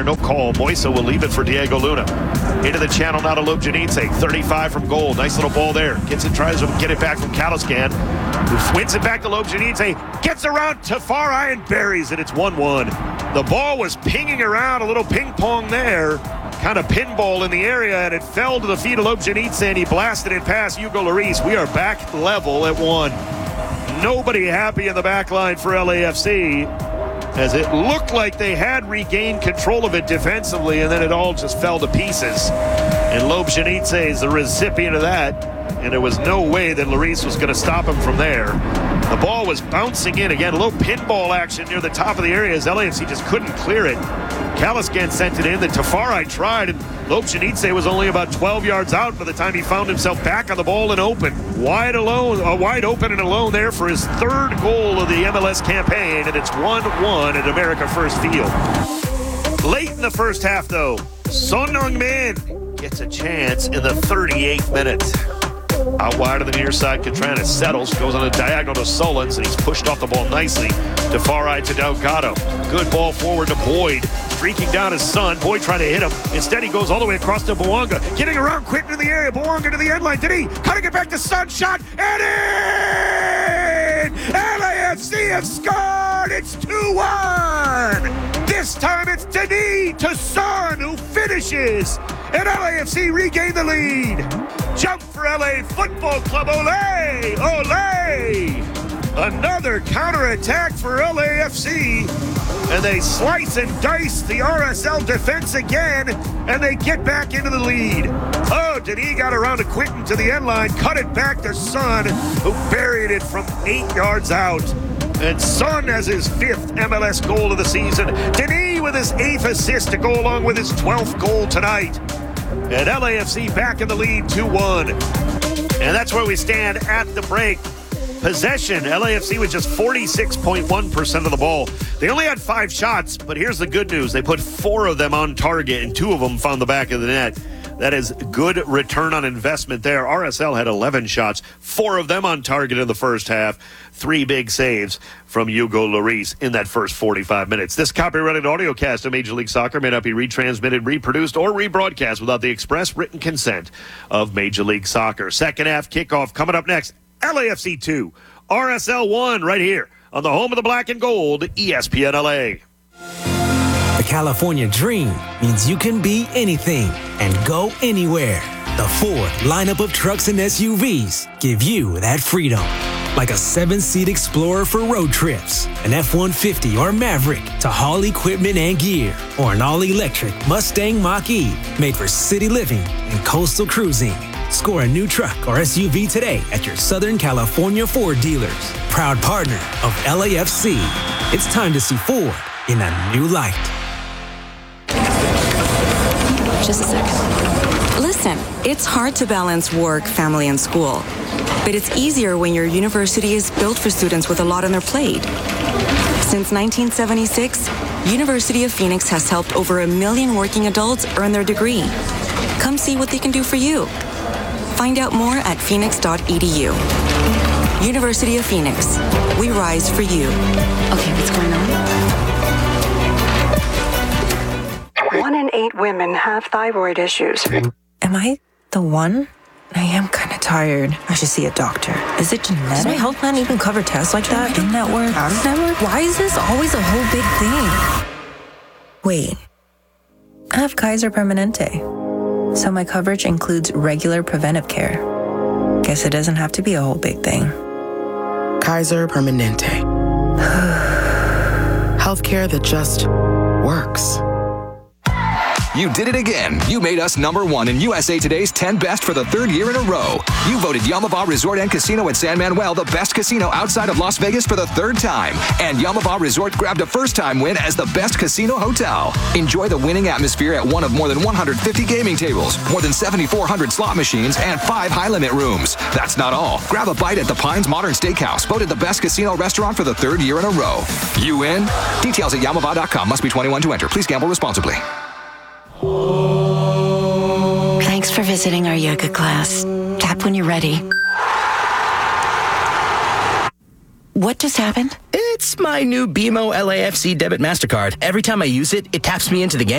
center, no call. Moisa will leave it for Diego Luna. Into the channel now to Lobjanidze, 35 from goal. Nice little ball there. Gets it, tries to get it back from Kalaskan, who wins it back to Lobjanidze, gets around Tafari and buries it. It's 1-1. The ball was pinging around, a little ping pong there. Kind of pinball in the area, and it fell to the feet of Lobjanidze, and he blasted it past Hugo Lloris. We are back level at 1. Nobody happy in the back line for LAFC, as it looked like they had regained control of it defensively, and then it all just fell to pieces. And Lobjanidze is the recipient of that, and there was no way that Lloris was going to stop him from there. The ball was bouncing in again, a little pinball action near the top of the area as LAFC just couldn't clear it. Kalaskan sent it in, then Tafari tried, and Lobjanidze was only about 12 yards out by the time he found himself back on the ball and open. Wide open and alone there for his third goal of the MLS campaign, and it's 1-1 at America First Field. Late in the first half, though, Son Heung-min gets a chance in the 38th minute. Out wide of the near side, Catrana settles, goes on a diagonal to Solons, and he's pushed off the ball nicely. Tafari to Delgado. Good ball forward to Boyd. Streaking down his son. Boyd trying to hit him. Instead, he goes all the way across to Bouanga. Getting around Quinton in the area. Bouanga to the end line. Did he? Cutting it back to Son. Shot. And in! LAFC have scored! It's 2-1! This time it's Denis to Son, who finishes. And LAFC regain the lead. Jump for LA Football Club. Ole! Ole! Another counterattack for LAFC. And they slice and dice the RSL defense again. And they get back into the lead. Oh, Denis got around to Quinton to the end line. Cut it back to Son, who buried it from 8 yards out. And Son has his 5th MLS goal of the season. Denis with his 8th assist to go along with his 12th goal tonight. And LAFC back in the lead, 2-1. And that's where we stand at the break. Possession, LAFC with just 46.1% of the ball. They only had 5 shots, but here's the good news. They put 4 of them on target, and 2 of them found the back of the net. That is good return on investment there. RSL had 11 shots, 4 of them on target in the first half. 3 big saves from Hugo Lloris in that first 45 minutes. This copyrighted audio cast of Major League Soccer may not be retransmitted, reproduced, or rebroadcast without the express written consent of Major League Soccer. Second half kickoff coming up next. LAFC 2, RSL 1 right here on the home of the black and gold, ESPN LA. The California dream means you can be anything and go anywhere. The Ford lineup of trucks and SUVs give you that freedom. Like a 7-seat Explorer for road trips, an F-150 or Maverick to haul equipment and gear, or an all-electric Mustang Mach-E made for city living and coastal cruising. Score a new truck or SUV today at your Southern California Ford dealers. Proud partner of LAFC. It's time to see Ford in a new light. Just a second. Listen, it's hard to balance work, family, and school. But it's easier when your university is built for students with a lot on their plate. Since 1976, University of Phoenix has helped over 1 million working adults earn their degree. Come see what they can do for you. Find out more at phoenix.edu. University of Phoenix. We rise for you. Okay, what's going on? 1 in 8 women have thyroid issues. Am I the one? I am kind of tired. I should see a doctor. Is it genetic? Does my health plan even cover tests like that? In-network? Out-of-network? Why is this always a whole big thing? Wait. I have Kaiser Permanente. So my coverage includes regular preventive care. Guess it doesn't have to be a whole big thing. Kaiser Permanente. Healthcare that just works. You did it again. You made us #1 in USA Today's 10 Best for the 3rd year in a row. You voted Yamava Resort and Casino at San Manuel the best casino outside of Las Vegas for the 3rd time. And Yamava Resort grabbed a first-time win as the best casino hotel. Enjoy the winning atmosphere at one of more than 150 gaming tables, more than 7,400 slot machines, and 5 high-limit rooms. That's not all. Grab a bite at the Pines Modern Steakhouse, voted the best casino restaurant for the 3rd year in a row. You in? Details at yamava.com. Must be 21 to enter. Please gamble responsibly. Thanks for visiting our yoga class. Tap when you're ready. What just happened? It's my new BMO LAFC debit MasterCard. Every time I use it, it taps me into the game.